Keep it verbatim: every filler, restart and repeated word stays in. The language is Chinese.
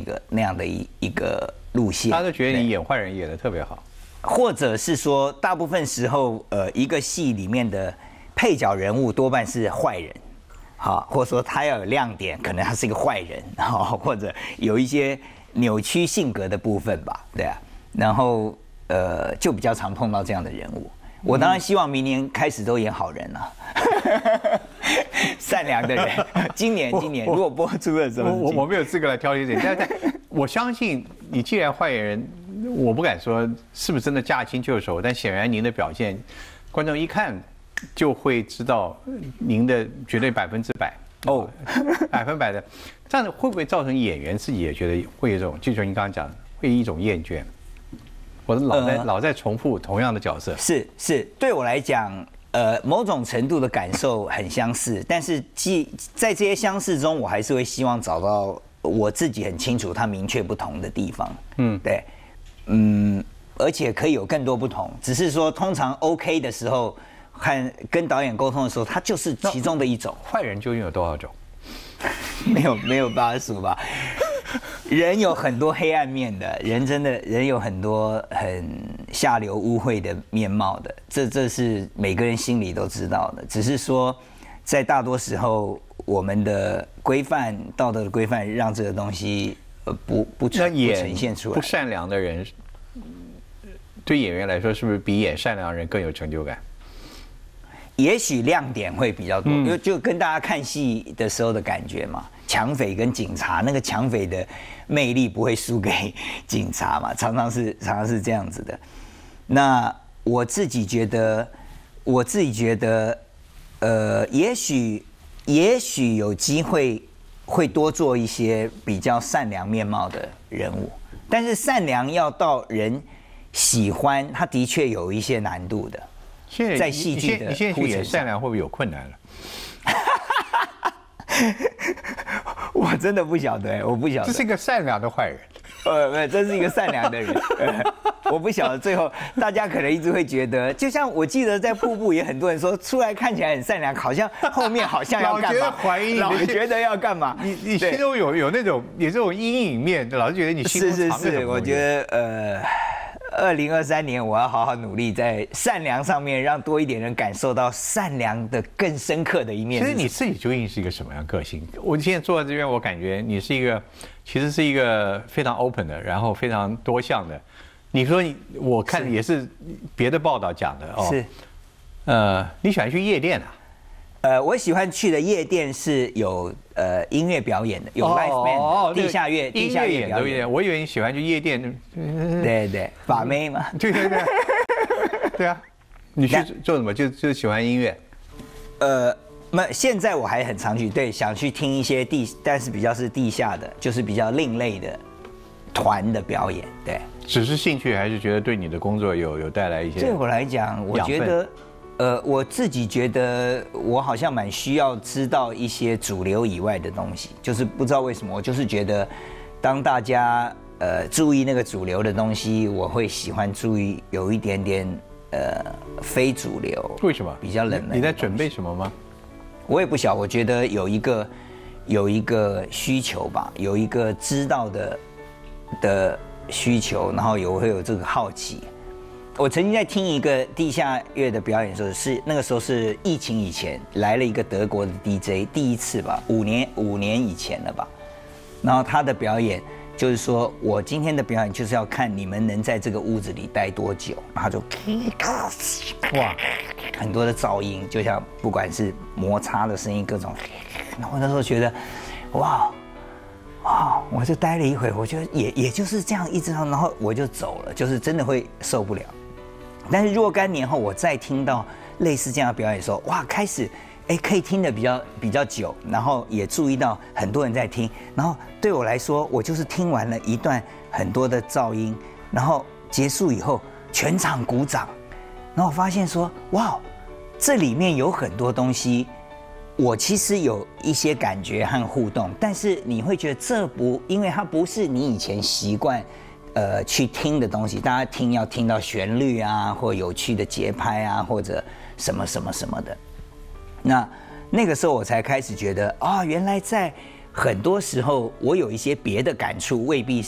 个那样的一一个路线。 大家都觉得你演坏人演得特别好， 或者是说，大部分时候，呃，一个戏里面的配角人物多半是坏人，好，或者说他要有亮点，可能他是一个坏人，好，或者有一些扭曲性格的部分吧，对啊，然后呃，就比较常碰到这样的人物。我当然希望明年开始都演好人了、啊，善良的人。今年今年如果播出的时候， 我我没有资格来挑剔这，但但我相信你既然坏人，我不敢说是不是真的驾轻就熟，但显然您的表现，观众一看就会知道您的绝对百分之百哦，百分百的。这样子会不会造成演员自己也觉得会有一种，就像您刚刚讲，会有一种厌倦？我老在、呃、老在重复同样的角色， 是是，对我来讲，呃，某种程度的感受很相似，但是既在这些相似中，我还是会希望找到我自己很清楚它明确不同的地方。嗯，对，嗯，而且可以有更多不同，只是说通常 OK 的时候，和跟导演沟通的时候，它就是其中的一种。 坏人究竟有多少种？ 没有没有办法数吧。人有很多黑暗面的，人真的人有很多很下流污秽的面貌的，这这是每个人心里都知道的。只是说，在大多时候，我们的规范、道德的规范，让这个东西呃不不呈不呈现出来。 不善良的人，对演员来说，是不是比演善良人更有成就感？ 也许亮点会比较多，因为就跟大家看戏的时候的感觉嘛。抢匪跟警察，那个抢匪的魅力不会输给警察嘛，常常是常常是这样子的。那我自己觉得，我自己觉得，呃，也许也许有机会会多做一些比较善良面貌的人物，但是善良要到人喜欢，他的确有一些难度的。在戏剧的你现在去演善良会不会有困难了？ 我真的不晓得，我不晓得。 这是一个善良的坏人， 呃，没有，这是一个善良的人。呃、我不晓得最后大家可能一直会觉得，就像我记得在瀑布也很多人说出来看起来很善良，好像后面好像要干嘛？ 老觉得怀疑你， 老觉得要干嘛？ 你你心中有有那种有这种阴影面，老是觉得你心中藏着什么？ 是是是，我觉得呃。二零二三年，我要好好努力，在善良上面让多一点人感受到善良的更深刻的一面。 其实你自己究竟是一个什么样个性？我现在坐在这边，我感觉你是一个，其实是一个非常 open 的，然后非常多项的。你说你，我看也是别的报道讲的哦。 是。 呃，你喜欢去夜店啊？ 呃，我喜欢去的夜店是有呃音乐表演的，有 live band，、哦、地下乐、地下乐表演。 我以为你喜欢去夜店。 对对，把妹嘛。 对对对。对啊，你去做什么？就就喜欢音乐。 呃，那现在我还很常去，对，想去听一些地，但是比较是地下的，就是比较另类的团的表演。对， 只是兴趣，还是觉得对你的工作有有带来一些？ 对我来讲，我觉得。呃，我自己觉得我好像蛮需要知道一些主流以外的东西，就是不知道为什么，我就是觉得，当大家呃注意那个主流的东西，我会喜欢注意有一点点呃非主流。 为什么？ 比较冷门。 你在准备什么吗？ 我也不晓，我觉得有一个有一个需求吧，有一个知道的的需求，然后有会有这个好奇。我曾经在听一个地下乐的表演的时候，是那个时候是疫情以前来了一个德国的 D J， 第一次吧，五年五年以前了吧。然后他的表演就是说，我今天的表演就是要看你们能在这个屋子里待多久。然后就哇，很多的噪音，就像不管是摩擦的声音，各种。然后那时候觉得，哇。哇！我就待了一会，我觉得也也就是这样一直，然后我就走了，就是真的会受不了。但是若干年后，我再听到类似这样的表演的时候，哇，开始哎可以听得比较比较久，然后也注意到很多人在听，然后对我来说，我就是听完了一段很多的噪音，然后结束以后全场鼓掌，然后我发现说，哇，这里面有很多东西。我其实有一些感觉和互动，但是你会觉得这不，因为它不是你以前习惯，呃，去听的东西。大家听要听到旋律啊，或有趣的节拍啊，或者什么什么什么的。那那个时候我才开始觉得，啊、哦，原来在很多时候我有一些别的感触，未必